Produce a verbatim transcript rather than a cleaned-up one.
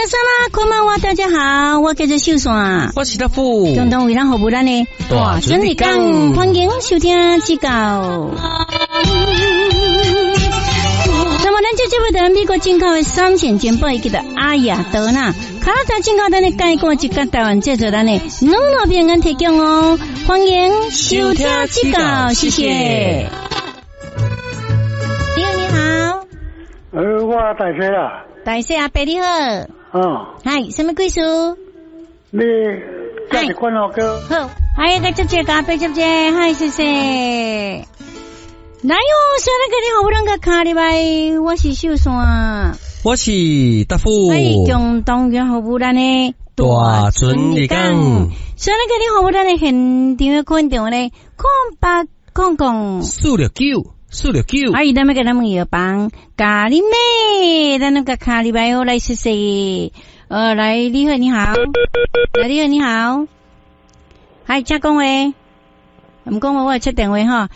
沙拉，こんばんは，大家好，我叫做秀山， 我是大富， 共同为咱服务咱的大准日讲，欢迎收听指教。那么，咱这这位的美国进口的三线煎包，伊叫做阿雅德纳，卡拉达进口咱的介过一个台湾制作咱的农老平安提供哦，欢迎收听指教，谢谢。你好，你好。 呃，我大姐啦。 大姐阿伯你好。 哦。 嗨，什么贵数？ 你家己管好个。 好，嗨，个接接阿伯接接，嗨，谢谢。哪有说那个你好不啷个卡哩拜？我是秀山。 我是大富。 哎，共同员服务咱的大准日讲。 说那个你好不咱的现场的观众咧，空八空空。 四六九。四六九， 阿姨，咱们给他们也帮咖喱妹，咱那个咖喱白哦，来谢谢。呃，来，你好，你好，来，你好，你好，嗨，加讲话，唔讲话，我出电话哈。